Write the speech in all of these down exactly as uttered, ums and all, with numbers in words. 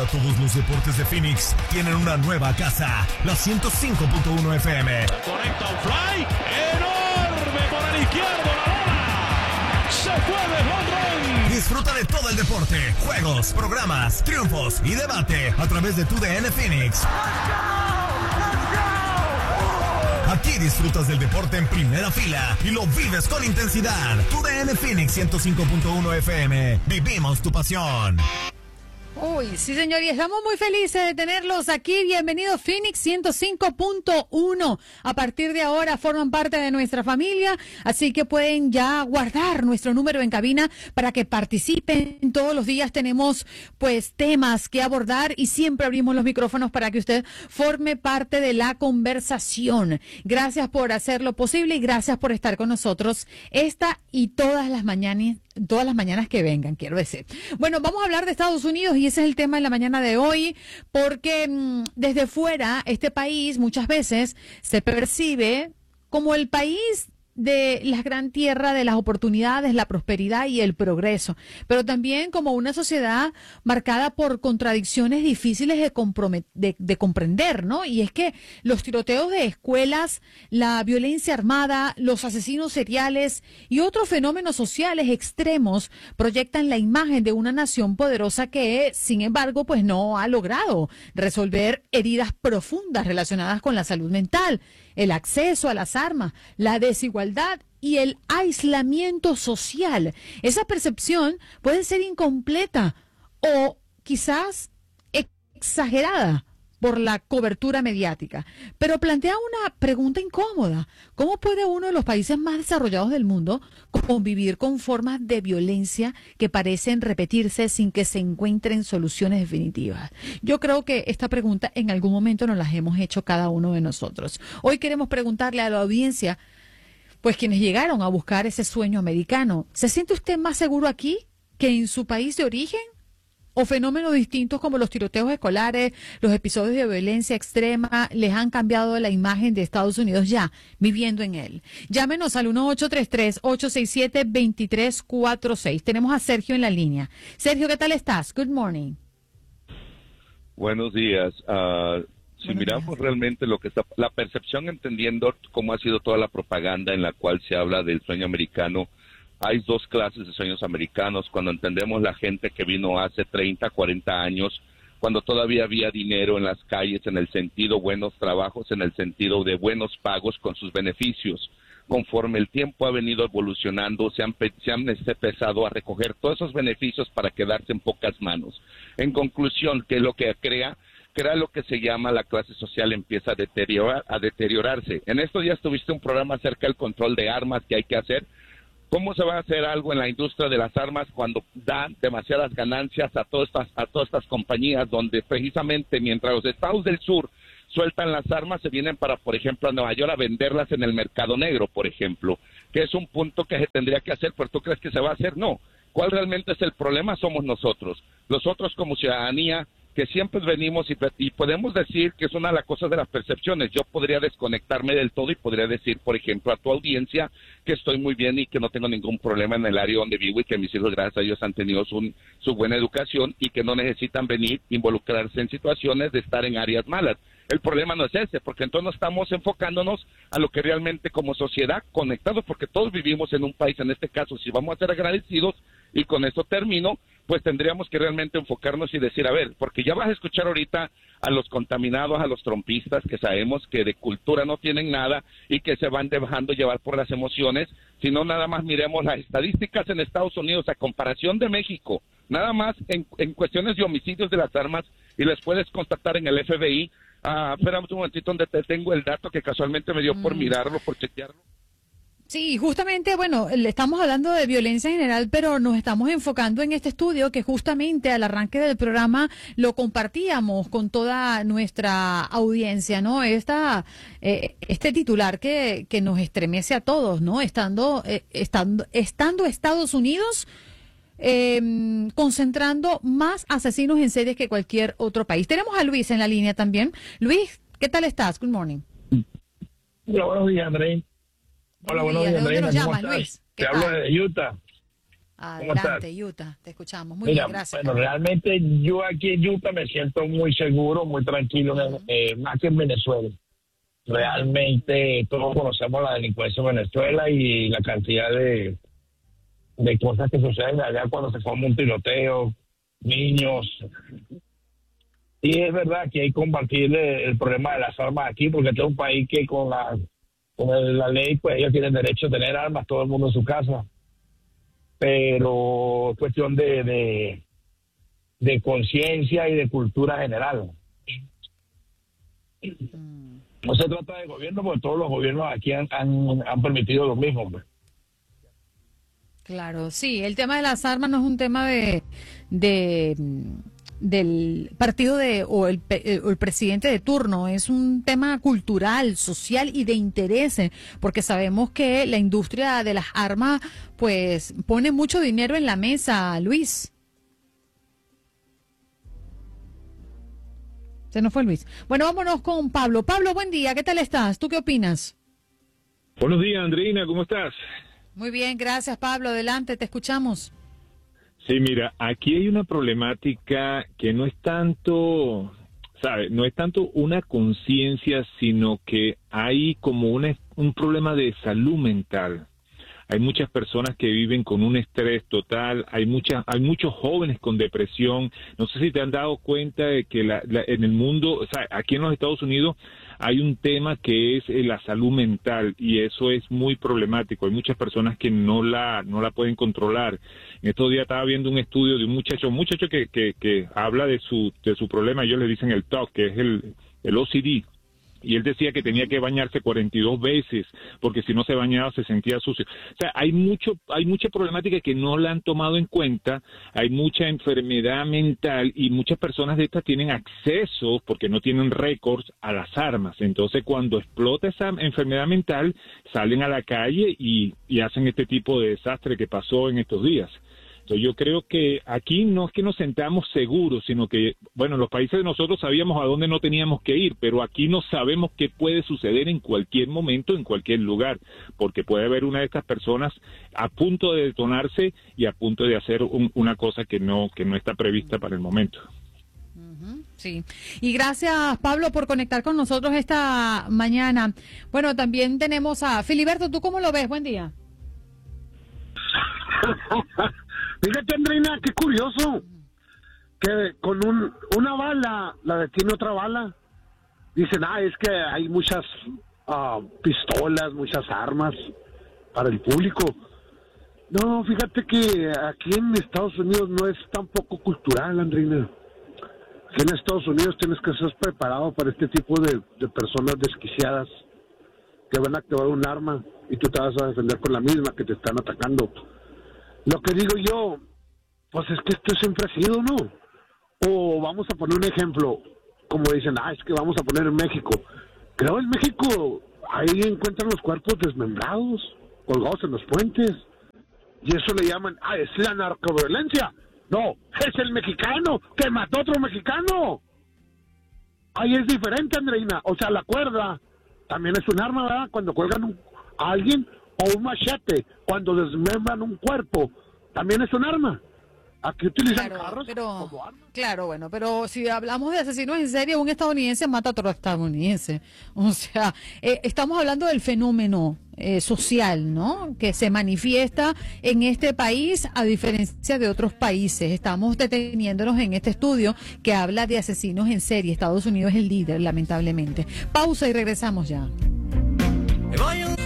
todos los deportes de Phoenix tienen una nueva casa, la ciento cinco punto uno F M. Conecta un fly enorme por el izquierdo, la bola se fue de home run. Disfruta de todo el deporte, juegos, programas, triunfos y debate a través de tu D N Phoenix. Aquí disfrutas del deporte en primera fila y lo vives con intensidad. Tu D N Phoenix ciento cinco punto uno F M. Vivimos tu pasión. Uy, sí, señor, y estamos muy felices de tenerlos aquí. Bienvenidos, Phoenix ciento cinco punto uno. A partir de ahora forman parte de nuestra familia, así que pueden ya guardar nuestro número en cabina para que participen. Todos los días tenemos, pues, temas que abordar y siempre abrimos los micrófonos para que usted forme parte de la conversación. Gracias por hacerlo posible y gracias por estar con nosotros esta y todas las mañanas. Todas las mañanas que vengan, quiero decir. Bueno, vamos a hablar de Estados Unidos y ese es el tema en la mañana de hoy, porque mmm, desde fuera este país muchas veces se percibe como el país de la gran tierra de las oportunidades, la prosperidad y el progreso, pero también como una sociedad marcada por contradicciones difíciles de, compromet- de, de comprender, ¿no? Y es que los tiroteos de escuelas, la violencia armada, los asesinos seriales y otros fenómenos sociales extremos proyectan la imagen de una nación poderosa que, sin embargo, pues no ha logrado resolver heridas profundas relacionadas con la salud mental, el acceso a las armas, la desigualdad y el aislamiento social. Esa percepción puede ser incompleta o quizás exagerada por la cobertura mediática, pero plantea una pregunta incómoda. ¿Cómo puede uno de los países más desarrollados del mundo convivir con formas de violencia que parecen repetirse sin que se encuentren soluciones definitivas? Yo creo que esta pregunta en algún momento nos la hemos hecho cada uno de nosotros. Hoy queremos preguntarle a la audiencia, pues quienes llegaron a buscar ese sueño americano, ¿se siente usted más seguro aquí que en su país de origen? ¿O fenómenos distintos como los tiroteos escolares, los episodios de violencia extrema, les han cambiado la imagen de Estados Unidos ya, viviendo en él? Llámenos al uno ocho tres tres, ocho seis siete, dos tres cuatro seis. Tenemos a Sergio en la línea. Sergio, ¿qué tal estás? Good morning. Buenos días. Uh, si Buenos miramos días. realmente lo que está, la percepción, entendiendo cómo ha sido toda la propaganda en la cual se habla del sueño americano, hay dos clases de sueños americanos. Cuando entendemos la gente que vino hace treinta, cuarenta años, cuando todavía había dinero en las calles, en el sentido buenos trabajos, en el sentido de buenos pagos con sus beneficios. Conforme el tiempo ha venido evolucionando, se han, se han empezado a recoger todos esos beneficios para quedarse en pocas manos. En conclusión, ¿qué es lo que crea? Crea lo que se llama la clase social empieza a, deteriorar, a deteriorarse. En estos días tuviste un programa acerca del control de armas que hay que hacer. ¿Cómo se va a hacer algo en la industria de las armas cuando dan demasiadas ganancias a todas estas, a todas estas compañías, donde precisamente mientras los estados del sur sueltan las armas, se vienen para, por ejemplo, a Nueva York a venderlas en el mercado negro, por ejemplo, que es un punto que se tendría que hacer, pero ¿tú crees que se va a hacer? No. ¿Cuál realmente es el problema? Somos nosotros. Nosotros como ciudadanía, que siempre venimos y, y podemos decir que es una de las cosas de las percepciones. Yo podría desconectarme del todo y podría decir, por ejemplo, a tu audiencia que estoy muy bien y que no tengo ningún problema en el área donde vivo y que mis hijos, gracias a Dios, han tenido su, su buena educación y que no necesitan venir, involucrarse en situaciones de estar en áreas malas. El problema no es ese, porque entonces no estamos enfocándonos a lo que realmente como sociedad conectados, porque todos vivimos en un país, en este caso, si vamos a ser agradecidos, y con eso termino, pues tendríamos que realmente enfocarnos y decir, a ver, porque ya vas a escuchar ahorita a los contaminados, a los trompistas, que sabemos que de cultura no tienen nada y que se van dejando llevar por las emociones, sino nada más miremos las estadísticas en Estados Unidos a comparación de México, nada más en, en cuestiones de homicidios de las armas, y les puedes constatar en el F B I. Ah, espérame un momentito donde te tengo el dato que casualmente me dio por mirarlo, por chequearlo. Sí, justamente, bueno, le estamos hablando de violencia en general, pero nos estamos enfocando en este estudio que justamente al arranque del programa lo compartíamos con toda nuestra audiencia, ¿no? Esta, eh, este titular que, que nos estremece a todos, ¿no? Estando, eh, estando, estando Estados Unidos eh, concentrando más asesinos en series que cualquier otro país. Tenemos a Luis en la línea también. Luis, ¿qué tal estás? Good morning. Hola, buenos días, André. Hola, buenos días, ¿De dónde Andreina. nos ¿Cómo llamas, estás? Luis? ¿Qué Te hablo tal? de Utah. Adelante, Utah, te escuchamos. Muy Mira, bien, gracias. Bueno, realmente yo aquí en Utah me siento muy seguro, muy tranquilo, uh-huh. eh, más que en Venezuela. Realmente todos conocemos la delincuencia en Venezuela y la cantidad de, de cosas que suceden allá cuando se forma un tiroteo, niños. Y es verdad que hay que combatir el problema de las armas aquí, porque este es un país que con la, con la ley, pues ellos tienen derecho a tener armas, todo el mundo en su casa. Pero es cuestión de, de, de conciencia y de cultura general. No se trata de gobierno, porque todos los gobiernos aquí han, han, han permitido lo mismo. Pues. Claro, sí, el tema de las armas no es un tema de, de del partido de o el, el presidente de turno, es un tema cultural, social y de intereses, porque sabemos que la industria de las armas pues pone mucho dinero en la mesa, Luis. Se nos fue Luis. Bueno, vámonos con Pablo. Pablo, buen día, ¿qué tal estás? ¿Tú qué opinas? Buenos días, Andreina, ¿cómo estás? Muy bien, gracias, Pablo. Adelante, te escuchamos. Sí, mira, aquí hay una problemática que no es tanto, ¿sabes? No es tanto una conciencia, sino que hay como una, un problema de salud mental. Hay muchas personas que viven con un estrés total, hay muchas, hay muchos jóvenes con depresión. No sé si te han dado cuenta de que la, la, en el mundo, o sea, aquí en los Estados Unidos hay un tema que es eh, la salud mental y eso es muy problemático. Hay muchas personas que no la, no la pueden controlar. En estos días estaba viendo un estudio de un muchacho, un muchacho que, que, que habla de su, de su problema, ellos le dicen el T O C, que es el, el O C D. Y él decía que tenía que bañarse cuarenta y dos veces, porque si no se bañaba se sentía sucio. O sea, hay mucho, hay mucha problemática que no la han tomado en cuenta, hay mucha enfermedad mental y muchas personas de estas tienen acceso, porque no tienen récords, a las armas. Entonces, cuando explota esa enfermedad mental, salen a la calle y, y hacen este tipo de desastre que pasó en estos días. Yo creo que aquí no es que nos sentamos seguros, sino que, bueno, en los países de nosotros sabíamos a dónde no teníamos que ir, pero aquí no sabemos qué puede suceder en cualquier momento, en cualquier lugar, porque puede haber una de estas personas a punto de detonarse y a punto de hacer un, una cosa que no, que no está prevista para el momento. Sí, y gracias, Pablo, por conectar con nosotros esta mañana. Bueno, también tenemos a Filiberto. ¿Tú cómo lo ves? Buen día. Fíjate, Andreina, qué curioso que con un, una bala la detiene otra bala. Dicen, ah, es que hay muchas uh, pistolas, muchas armas para el público. No, fíjate que aquí en Estados Unidos no es tan poco cultural, Andreina. Aquí en Estados Unidos tienes que estar preparado para este tipo de, de personas desquiciadas que van a activar un arma y tú te vas a defender con la misma que te están atacando. Lo que digo yo, pues es que esto siempre ha sido, ¿no? O vamos a poner un ejemplo, como dicen, ah, es que vamos a poner en México. Creo en México, ahí encuentran los cuerpos desmembrados, colgados en los puentes. Y eso le llaman, ah, es la narcoviolencia. No, es el mexicano que mató a otro mexicano. Ahí es diferente, Andreina. O sea, la cuerda también es un arma, ¿verdad? Cuando cuelgan un, a alguien, o un machete, cuando desmembran un cuerpo, también es un arma. Aquí utilizan claro, carros pero, como arma. Claro, bueno, pero si hablamos de asesinos en serie, un estadounidense mata a otro estadounidense. O sea, eh, estamos hablando del fenómeno eh, social, ¿no? Que se manifiesta en este país a diferencia de otros países. Estamos deteniéndonos en este estudio que habla de asesinos en serie. Estados Unidos es el líder, lamentablemente. Pausa y regresamos ya. Me voy a...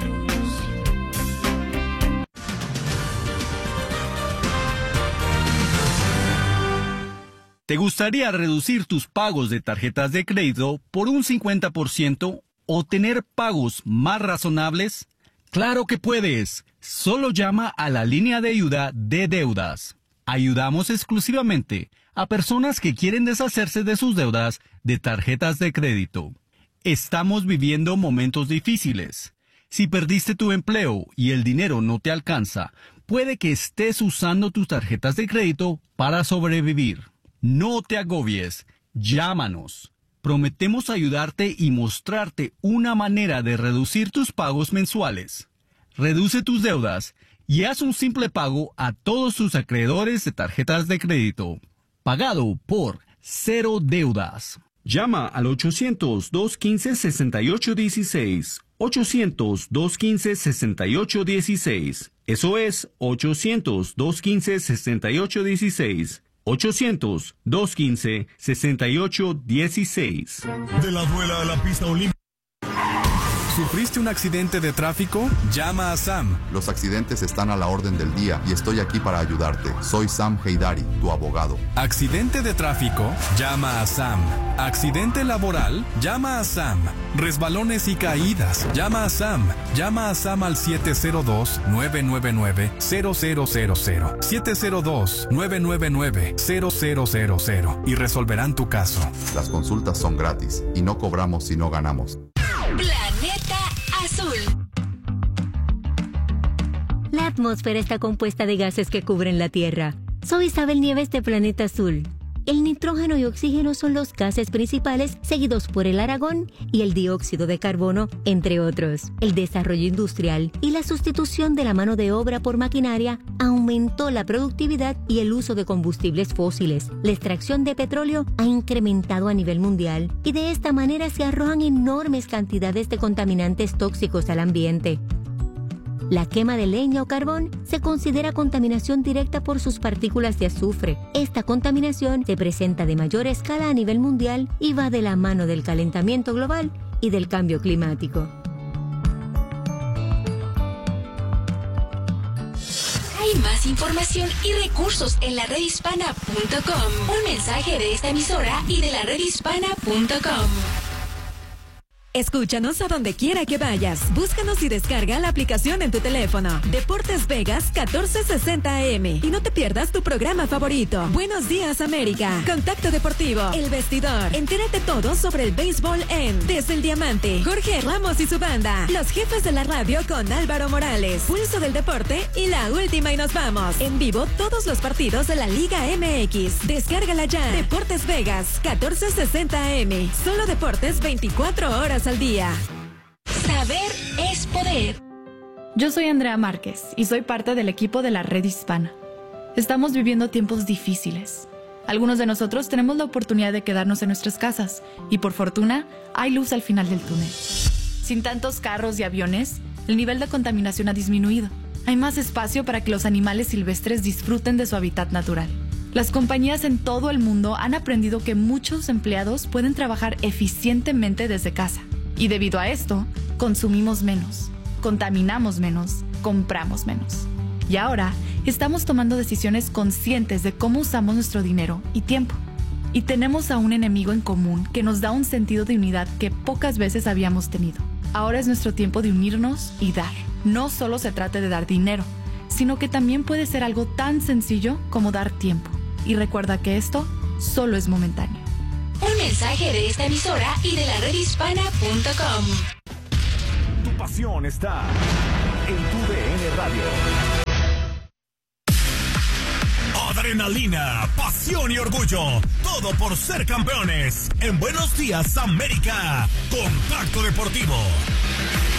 ¿Te gustaría reducir tus pagos de tarjetas de crédito por un cincuenta por ciento o tener pagos más razonables? ¡Claro que puedes! Solo llama a la línea de ayuda de deudas. Ayudamos exclusivamente a personas que quieren deshacerse de sus deudas de tarjetas de crédito. Estamos viviendo momentos difíciles. Si perdiste tu empleo y el dinero no te alcanza, puede que estés usando tus tarjetas de crédito para sobrevivir. No te agobies, llámanos. Prometemos ayudarte y mostrarte una manera de reducir tus pagos mensuales. Reduce tus deudas y haz un simple pago a todos sus acreedores de tarjetas de crédito. Pagado por Cero Deudas. Llama al ochocientos, dos quince, sesenta y ocho dieciséis. ochocientos, dos quince, sesenta y ocho dieciséis. Eso es ochocientos, dos quince, sesenta y ocho dieciséis. ochocientos, dos quince, sesenta y ocho dieciséis. De la duela a la pista olímpica. ¿Sufriste un accidente de tráfico? Llama a Sam. Los accidentes están a la orden del día y estoy aquí para ayudarte. Soy Sam Heidari, tu abogado. ¿Accidente de tráfico? Llama a Sam. ¿Accidente laboral? Llama a Sam. ¿Resbalones y caídas? Llama a Sam. Llama a Sam al siete cero dos, nueve nueve nueve, cero cero cero cero. siete cero dos, nueve nueve nueve, cero cero cero cero y resolverán tu caso. Las consultas son gratis y no cobramos si no ganamos. Planeta Azul. La atmósfera está compuesta de gases que cubren la Tierra. Soy Isabel Nieves de Planeta Azul. El nitrógeno y oxígeno son los gases principales, seguidos por el argón y el dióxido de carbono, entre otros. El desarrollo industrial y la sustitución de la mano de obra por maquinaria aumentó la productividad y el uso de combustibles fósiles. La extracción de petróleo ha incrementado a nivel mundial y de esta manera se arrojan enormes cantidades de contaminantes tóxicos al ambiente. La quema de leña o carbón se considera contaminación directa por sus partículas de azufre. Esta contaminación se presenta de mayor escala a nivel mundial y va de la mano del calentamiento global y del cambio climático. Hay más información y recursos en la red hispana punto com. Un mensaje de esta emisora y de la red hispana punto com. Escúchanos a donde quiera que vayas. Búscanos y descarga la aplicación en tu teléfono. Deportes Vegas catorce sesenta A M. Y no te pierdas tu programa favorito. Buenos días, América. Contacto Deportivo. El Vestidor. Entérate todo sobre el béisbol en Desde el Diamante. Jorge Ramos y su banda. Los jefes de la radio con Álvaro Morales. Pulso del Deporte y la última y nos vamos. En vivo todos los partidos de la Liga M X. Descárgala ya. Deportes Vegas catorce sesenta A M. Solo deportes veinticuatro horas al día. Saber es poder. Yo soy Andrea Márquez y soy parte del equipo de la Red Hispana. Estamos viviendo tiempos difíciles. Algunos de nosotros tenemos la oportunidad de quedarnos en nuestras casas y por fortuna hay luz al final del túnel. Sin tantos carros y aviones, el nivel de contaminación ha disminuido. Hay más espacio para que los animales silvestres disfruten de su hábitat natural. Las compañías en todo el mundo han aprendido que muchos empleados pueden trabajar eficientemente desde casa. Y debido a esto, consumimos menos, contaminamos menos, compramos menos. Y ahora, estamos tomando decisiones conscientes de cómo usamos nuestro dinero y tiempo. Y tenemos a un enemigo en común que nos da un sentido de unidad que pocas veces habíamos tenido. Ahora es nuestro tiempo de unirnos y dar. No solo se trata de dar dinero, sino que también puede ser algo tan sencillo como dar tiempo. Y recuerda que esto solo es momentáneo. Un mensaje de esta emisora y de la red hispana punto com. Tu pasión está en tu D N Radio. Adrenalina, pasión y orgullo. Todo por ser campeones. En Buenos Días, América. Contacto Deportivo.